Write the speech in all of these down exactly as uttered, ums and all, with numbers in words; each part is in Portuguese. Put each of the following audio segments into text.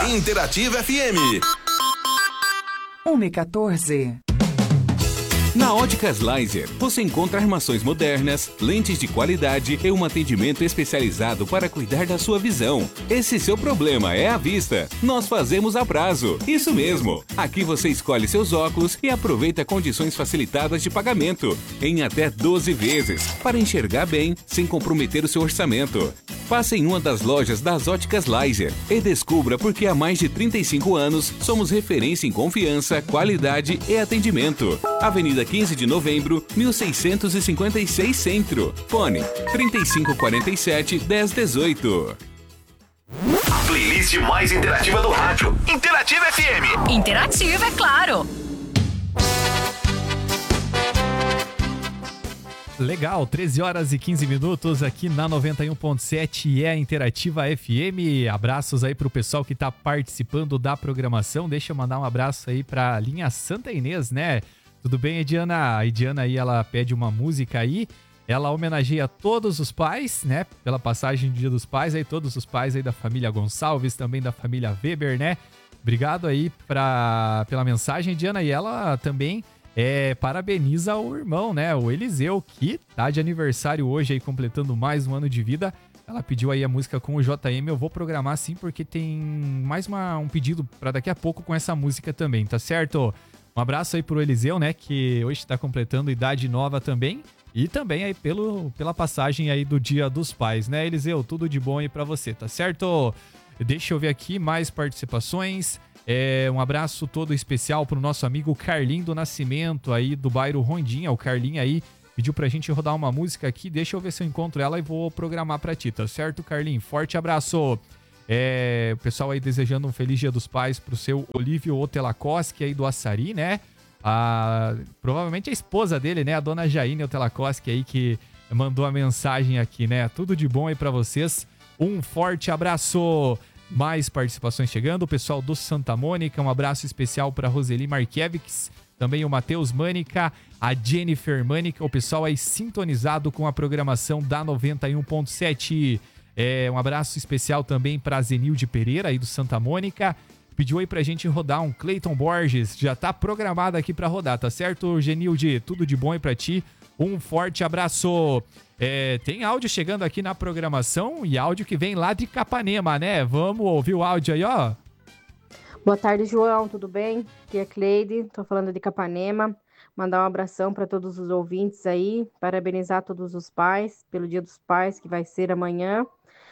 Interativa F M. uma e quatorze. Na Óticas Laser, você encontra armações modernas, lentes de qualidade e um atendimento especializado para cuidar da sua visão. Esse seu problema é a vista. Nós fazemos a prazo. Isso mesmo. Aqui você escolhe seus óculos e aproveita condições facilitadas de pagamento, em até doze vezes, para enxergar bem sem comprometer o seu orçamento. Passe em uma das lojas das Óticas Laser e descubra por que há mais de trinta e cinco anos somos referência em confiança, qualidade e atendimento. Avenida quinze de novembro, mil seiscentos e cinquenta e seis Centro. Fone trinta e cinco quarenta e sete, dez dezoito. A playlist mais interativa do rádio. Interativa F M. Interativa, é claro. Legal, treze horas e quinze minutos aqui na noventa e um ponto sete e é Interativa F M. Abraços aí pro pessoal que tá participando da programação. Deixa eu mandar um abraço aí pra linha Santa Inês, né? Tudo bem, Ediana? A Ediana aí, ela pede uma música aí. Ela homenageia todos os pais, né? Pela passagem do Dia dos Pais, aí todos os pais aí da família Gonçalves, também da família Weber, né? Obrigado aí pra, pela mensagem, Ediana. E ela também é, parabeniza o irmão, né? O Eliseu, que tá de aniversário hoje aí, completando mais um ano de vida. Ela pediu aí a música com o J M. Eu vou programar sim, porque tem mais uma, um pedido pra daqui a pouco com essa música também, tá certo? Um abraço aí pro Eliseu, né, que hoje está completando idade nova também. E também aí pelo, pela passagem aí do Dia dos Pais, né, Eliseu? Tudo de bom aí pra você, tá certo? Deixa eu ver aqui mais participações. É, um abraço todo especial pro nosso amigo Carlinho do Nascimento aí do bairro Rondinha. O Carlinho aí pediu pra gente rodar uma música aqui. Deixa eu ver se eu encontro ela e vou programar pra ti, tá certo, Carlinho? Forte abraço! É, o pessoal aí desejando um feliz Dia dos Pais pro seu Olívio Otelakoski aí do Açari, né? A, provavelmente a esposa dele, né? A dona Jaine Otelakoski aí que mandou a mensagem aqui, né? Tudo de bom aí pra vocês. Um forte abraço. Mais participações chegando. O pessoal do Santa Mônica, um abraço especial pra Roseli Markiewicz. Também o Matheus Mânica, a Jennifer Mânica. O pessoal aí sintonizado com a programação da noventa e um ponto sete. É, um abraço especial também para Zenilde Pereira, aí do Santa Mônica. Pediu aí pra gente rodar um Cleiton Borges. Já tá programado aqui pra rodar, tá certo, Genilde? Tudo de bom aí pra ti. Um forte abraço. É, tem áudio chegando aqui na programação e áudio que vem lá de Capanema, né? Vamos ouvir o áudio aí, ó. Boa tarde, João. Tudo bem? Aqui é Cleide. Tô falando de Capanema. Mandar um abração para todos os ouvintes aí. Parabenizar todos os pais pelo Dia dos Pais, que vai ser amanhã.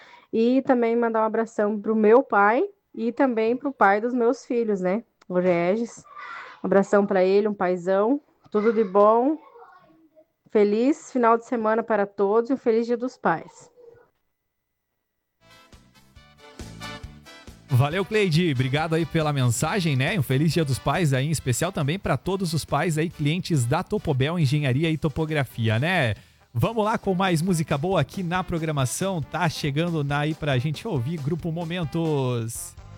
E também mandar um abração pro meu pai e também pro pai dos meus filhos, né? O Regis. Um abração para ele, um paizão. Tudo de bom. Feliz final de semana para todos e um feliz Dia dos Pais. Valeu, Cleide. Obrigado aí pela mensagem, né? Um feliz Dia dos Pais aí, em especial também para todos os pais aí, clientes da Topobel Engenharia e Topografia, né? Vamos lá com mais música boa aqui na programação. Tá chegando aí pra gente ouvir Grupo Momentos.